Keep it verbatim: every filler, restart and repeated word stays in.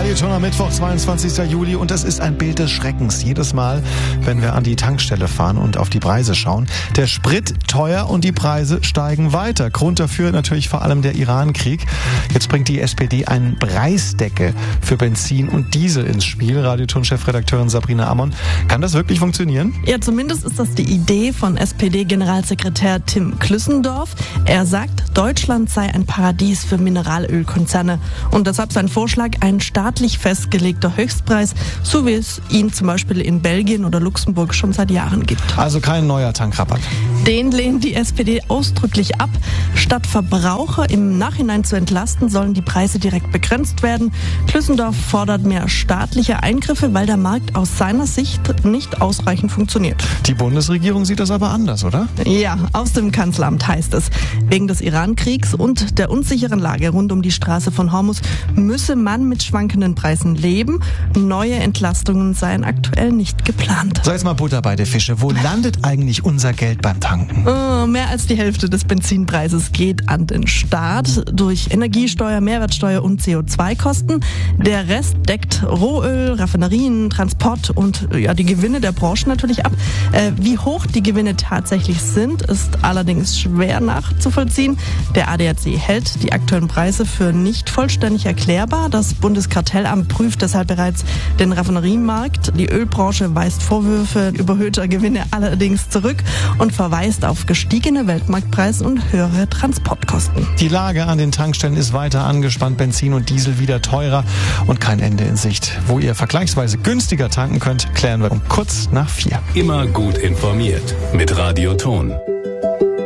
Radioton am Mittwoch, zweiundzwanzigsten Juli, und das ist ein Bild des Schreckens. Jedes Mal, wenn wir an die Tankstelle fahren und auf die Preise schauen. Der Sprit teuer und die Preise steigen weiter. Grund dafür natürlich vor allem der Iran-Krieg. Jetzt bringt die S P D einen Preisdeckel für Benzin und Diesel ins Spiel. Radioton-Chefredakteurin Sabrina Ammon. Kann das wirklich funktionieren? Ja, zumindest ist das die Idee von S P D-Generalsekretär Tim Klüssendorf. Er sagt, Deutschland sei ein Paradies für Mineralölkonzerne. Und deshalb sein Vorschlag, ein staatlich festgelegter Höchstpreis, so wie es ihn zum Beispiel in Belgien oder Luxemburg schon seit Jahren gibt. Also kein neuer Tankrabatt. Den lehnt die S P D ausdrücklich ab. Statt Verbraucher im Nachhinein zu entlasten, sollen die Preise direkt begrenzt werden. Klüssendorf fordert mehr staatliche Eingriffe, weil der Markt aus seiner Sicht nicht ausreichend funktioniert. Die Bundesregierung sieht das aber anders, oder? Ja, aus dem Kanzleramt heißt es, wegen des Iran-Kriegs und der unsicheren Lage rund um die Straße von Hormuz müsse man mit schwankenden Preisen leben. Neue Entlastungen seien aktuell nicht geplant. So, jetzt mal Butter bei der Fische. Wo landet eigentlich unser Geld beim Tanken? Oh, mehr als die Hälfte des Benzinpreises geht an den Staat durch Energiesteuer, Mehrwertsteuer und C O zwei Kosten. Der Rest deckt Rohöl, Raffinerien, Transport und ja, die Gewinne der Branche natürlich ab. Äh, wie hoch die Gewinne tatsächlich sind, ist allerdings schwer nachzuvollziehen. Der A D A C hält die aktuellen Preise für nicht vollständig erklärbar. Das Bundeskartellamt prüft deshalb bereits den Raffineriemarkt. Die Ölbranche weist Vorwürfe überhöhter Gewinne allerdings zurück und verweist auf gestiegene Weltmarktpreise und höhere Transportkosten. Die Lage an den Tankstellen ist weiter angespannt. Benzin und Diesel wieder teurer und kein Ende in Sicht. Wo ihr vergleichsweise günstiger tanken könnt, klären wir um kurz nach vier. Immer gut informiert mit Radioton.